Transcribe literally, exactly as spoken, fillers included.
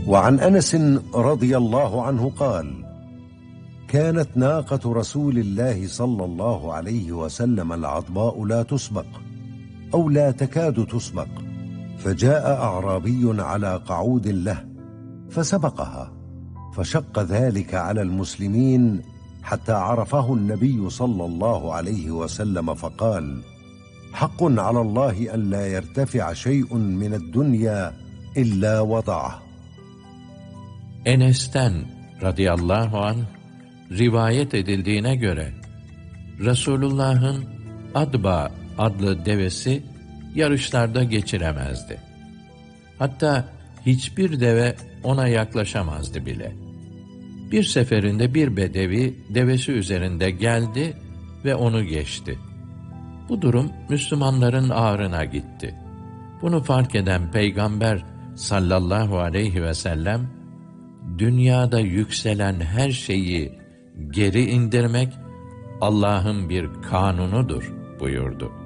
وعن أنس رضي الله عنه قال: كانت ناقة رسول الله صلى الله عليه وسلم العضباء لا تسبق أو لا تكاد تسبق، فجاء أعرابي على قعود له فسبقها، فشق ذلك على المسلمين حتى عرفه النبي صلى الله عليه وسلم فقال: حق على الله أن لا يرتفع شيء من الدنيا إلا وضعه. Enes'ten radıyallahu anh rivayet edildiğine göre Resulullah'ın Adba adlı devesi yarışlarda geçiremezdi. Hatta hiçbir deve ona yaklaşamazdı bile. Bir seferinde bir bedevi devesi üzerinde geldi ve onu geçti. Bu durum Müslümanların ağrına gitti. Bunu fark eden Peygamber sallallahu aleyhi ve sellem, dünyada yükselen her şeyi geri indirmek Allah'ın bir kanunudur buyurdu.